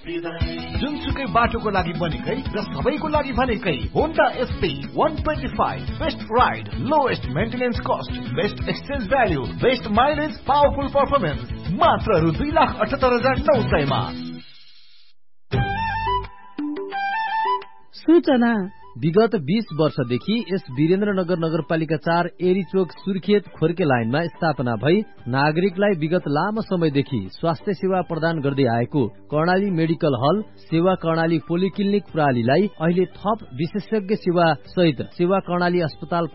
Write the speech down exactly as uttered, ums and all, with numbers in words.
जुनसुकै बाटोको लागि बनेकै र सबैको लागि भनेकै Honda SP one twenty-five, best ride, lowest maintenance cost, best exchange value, best mileage, powerful performance, मात्र रु दुई लाख अठहत्तर हजार नौ सयमा। सूचना विगत बीस वर्षदेखि यस वीरेन्द्रनगर नगरपालिका चार एरीचोक सुर्खेत खोर्के लाइनमा स्थापना भई नागरिकलाई विगत लामो समयदेखि स्वास्थ्य सेवा प्रदान गर्दै आएको कर्णाली मेडिकल हल सेवा कर्णाली पोलिक्लिनिक प्रणालीलाई अहिले थप विशेषज्ञ सेवा सहित सेवा कर्णाली अस्पताल